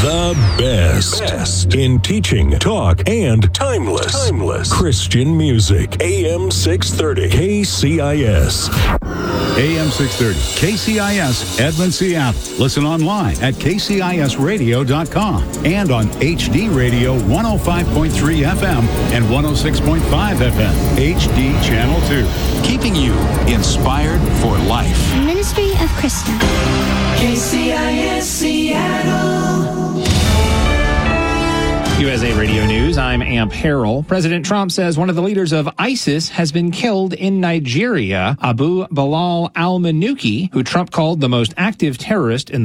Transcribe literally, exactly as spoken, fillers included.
The best, best in teaching, talk, and timeless, timeless Christian music. A M six thirty K C I S. A M six thirty K C I S, Edmond, Seattle. Listen online at k c i s radio dot com and on H D Radio one oh five point three F M and one oh six point five F M. H D Channel two. Keeping you inspired for life. Ministry of Krista. K C I S Seattle. U S A Radio News, I'm Amp Harrell. President Trump says one of the leaders of ISIS has been killed in Nigeria, Abu Bilal al-Manuki, who Trump called the most active terrorist in